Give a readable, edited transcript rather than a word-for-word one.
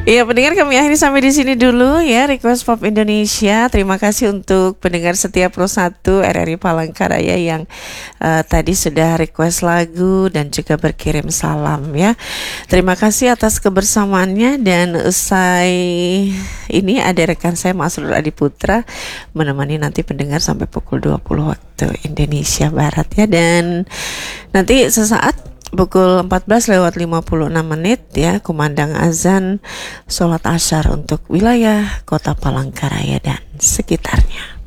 Iya pendengar, kami akhiri sampai di sini dulu ya Request Pop Indonesia. Terima kasih untuk pendengar setia Pro 1 RRI Palangkaraya yang tadi sudah request lagu dan juga berkirim salam ya. Terima kasih atas kebersamaannya, dan usai ini ada rekan saya Masrur Adiputra menemani nanti pendengar sampai pukul 20 waktu Indonesia Barat ya. Dan nanti sesaat pukul 14:56 ya, kumandang azan sholat asyar untuk wilayah Kota Palangkaraya dan sekitarnya.